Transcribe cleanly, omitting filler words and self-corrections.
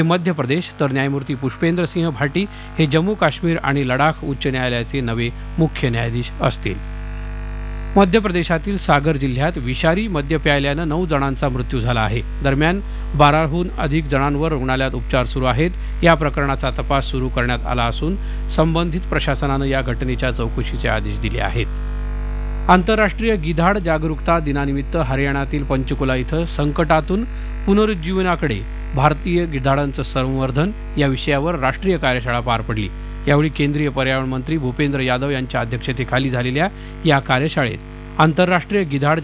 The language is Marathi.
मध्य प्रदेश तर न्यायमूर्ती पुष्पेंद्र सिंह भाटी हे जम्मू काश्मीर आणि लडाख उच्च न्यायालयाचे नवे मुख्य न्यायाधीश असतील. मध्य प्रदेशातील सागर जिल्ह्यात विषारी मद्य प्यायल्यानं 9 जणांचा मृत्यू झाला आहे. दरम्यान 12हून अधिक जणांवर रुग्णालयात उपचार सुरू आहेत. या प्रकरणाचा तपास सुरू करण्यात आला असून संबंधित प्रशासनानं या घटनेच्या चौकशीचे आदेश दिले आहेत. आंतरराष्ट्रीय गिधाड जागरूकता दिनानिमित्त हरियाणातील पंचकुला इथं संकटातून पुनरुज्जीवनाकडे भारतीय गिधाडांचं संवर्धन या विषयावर राष्ट्रीय कार्यशाळा पार पडली. यावेळी केंद्रीय पर्यावरण मंत्री भूपेंद्र यादव यांच्या अध्यक्षतेखाली झालेल्या या कार्यशाळेत आंतरराष्ट्रीय गिधाड